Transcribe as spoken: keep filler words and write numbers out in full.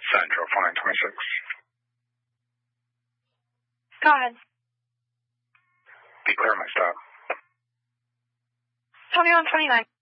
Central, four nine two six. Go ahead. Be clear, my stop. twenty-one twenty-nine.